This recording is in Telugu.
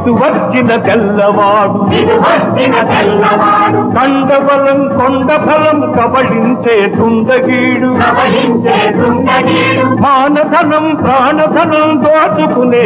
ఇటు వచ్చిన తెల్లవాడు కండబలం కొండఫలం కబళించే దుండగీడు మానధనం ప్రాణధనం దోచుకునే